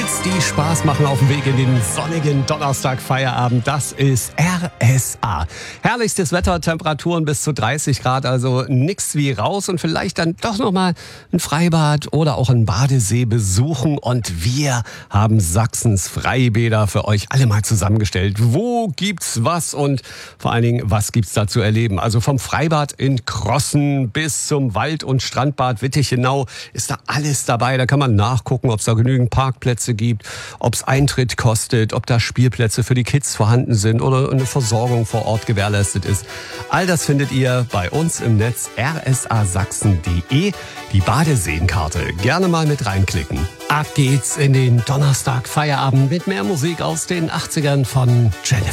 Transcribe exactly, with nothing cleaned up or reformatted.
Hits, die Spaß machen auf dem Weg in den sonnigen Donnerstag-Feierabend. Das ist R S A. Herrlichstes Wetter, Temperaturen bis zu dreißig Grad, also nix wie raus und vielleicht dann doch nochmal ein Freibad oder auch einen Badesee besuchen. Und wir haben Sachsens Freibäder für euch alle mal zusammengestellt. Wo gibt's was und vor allen Dingen, was gibt's da zu erleben? Also vom Freibad in Krossen bis zum Wald- und Strandbad Wittichenau ist da alles dabei. Da kann man nachgucken, ob es da genügend Parkplätze gibt, ob es Eintritt kostet, ob da Spielplätze für die Kids vorhanden sind oder eine Versorgung vor Ort gewährleistet ist. All das findet ihr bei uns im Netz r s a sachsen punkt d e. Die Badeseenkarte. Gerne mal mit reinklicken. Ab geht's in den Donnerstag-Feierabend mit mehr Musik aus den achtzigern von Jennifer.